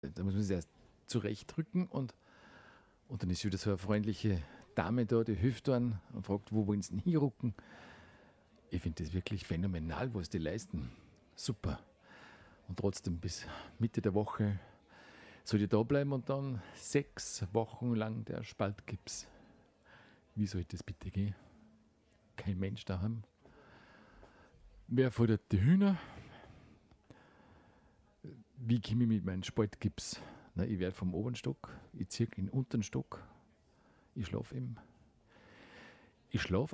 Da muss man sich erst zurechtdrücken und dann ist wieder so eine freundliche Dame da, die hilft dann und fragt, wo wollen sie denn hinrucken? Ich finde das wirklich phänomenal, was die leisten. Super. Und trotzdem bis Mitte der Woche soll ich da bleiben und dann 6 Wochen lang der Spaltgips. Wie soll das bitte gehen? Kein Mensch daheim. Wer fordert die Hühner? Wie komme ich mit meinem Spaltgips? Na, ich werde vom oberen Stock, ich ziehe in den unteren Stock, ich schlafe im. Ich schlafe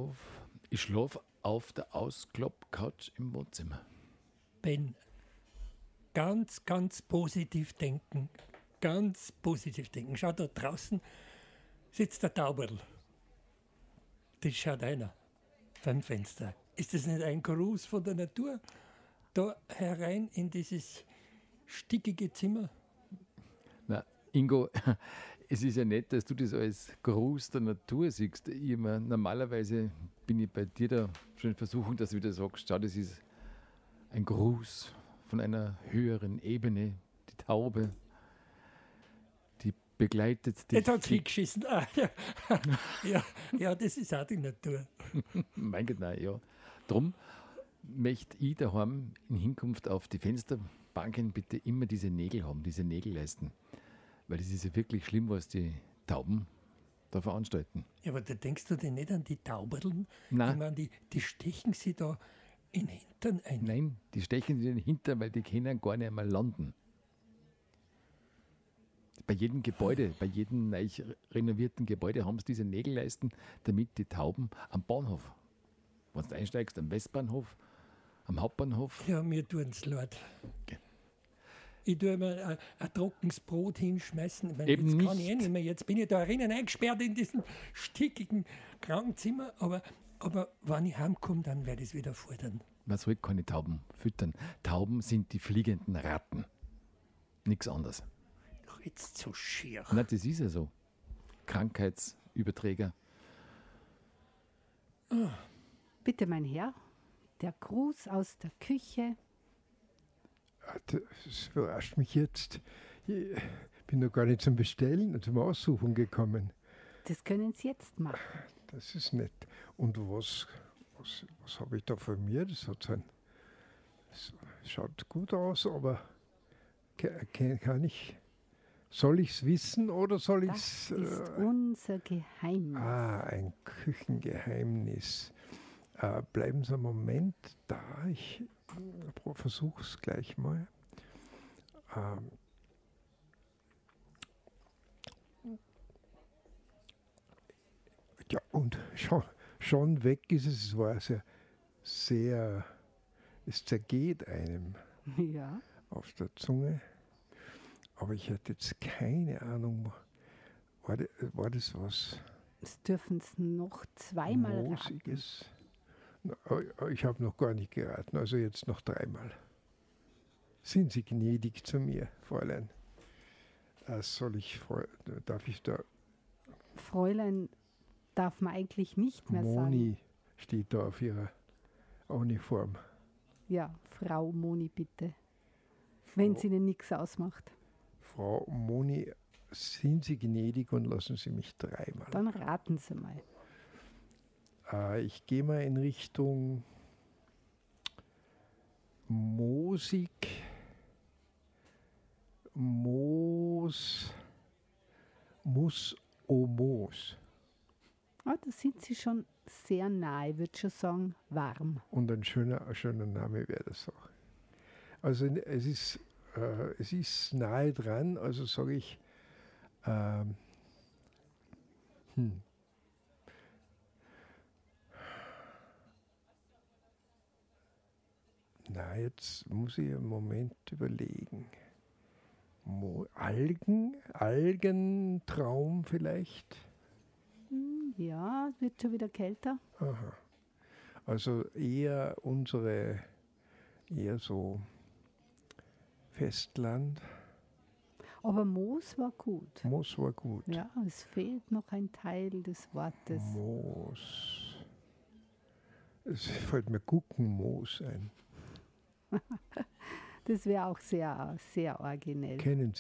auf der Ausklapp-Couch im Wohnzimmer. Ben, ganz, ganz positiv denken. Ganz positiv denken. Schau, da draußen sitzt der Tauberl. Das schaut einer vom Fenster. Ist das nicht ein Gruß von der Natur? Da herein in dieses stickige Zimmer. Na, Ingo, es ist ja nett, dass du das als Gruß der Natur siehst. Normalerweise bin ich bei dir da schon in Versuchung, dass du wieder sagst, schau, das ist ein Gruß von einer höheren Ebene, die Taube, die begleitet dich. Jetzt hat sie geschissen. Ah, ja, das ist auch die Natur. Mein Gott, nein, ja. Drum möchte ich daheim in Hinkunft auf die Fensterbanken bitte immer diese Nägel haben, diese Nägelleisten. Weil das ist ja wirklich schlimm, was die Tauben da veranstalten. Ja, aber da denkst du dir nicht an die Tauberln? Nein. Ich meine, die stechen sie da in den Hintern ein. Nein, die stechen in den Hintern, weil die können gar nicht einmal landen. Bei jedem Gebäude, bei jedem neu renovierten Gebäude haben sie diese Nägelleisten, damit die Tauben am Bahnhof, wenn du einsteigst, am Westbahnhof, am Hauptbahnhof. Ja, mir tun es leid. Okay. Ich tue mir ein trockenes Brot hinschmeißen. Ich meine, Eben jetzt kann ich nicht. nicht mehr. Jetzt bin ich da drinnen eingesperrt in diesem stickigen Krankenzimmer. Aber wenn ich heimkomme, dann werde ich es wieder fordern. Man soll keine Tauben füttern. Tauben sind die fliegenden Ratten. Nichts anderes. Doch jetzt so schier. Na, das ist ja so. Krankheitsüberträger. Bitte, mein Herr, der Gruß aus der Küche. Das überrascht mich jetzt. Ich bin noch gar nicht zum Bestellen und zum Aussuchen gekommen. Das können Sie jetzt machen. Das ist nett. Und was habe ich da von mir? Das schaut gut aus, aber soll ich es wissen oder soll ich es... Das ist unser Geheimnis. Ein Küchengeheimnis. Bleiben Sie einen Moment da. Ich versuche es gleich mal. Ja, und schon weg ist es. Es war sehr, es zergeht einem Ja. auf der Zunge. Aber ich hatte jetzt keine Ahnung, war das was Das dürfen Sie noch zweimal raten. Moosiges? Ich habe noch gar nicht geraten, also jetzt noch 3-mal. Sind Sie gnädig zu mir, Fräulein? Darf ich da... Fräulein darf man eigentlich nicht mehr Moni sagen. steht da auf Ihrer Uniform. Ja, Frau Moni, bitte. Wenn es Ihnen nichts ausmacht. Frau Moni, sind Sie gnädig und lassen Sie mich 3-mal. Dann raten Sie mal. Ich gehe mal in Richtung Moosig. Moos. Moos. Da sind Sie schon sehr nahe, ich würde schon sagen, warm. Und ein schöner Name wäre das auch. Also es ist nahe dran, also sage ich, Na, jetzt muss ich einen Moment überlegen. Algentraum vielleicht? Ja, es wird schon wieder kälter. Aha. Also eher so Festland. Aber Moos war gut. Moos war gut. Ja, es fehlt noch ein Teil des Wortes. Moos. Es fällt mir Guggenmoos ein. Das wäre auch sehr, sehr originell. Kennen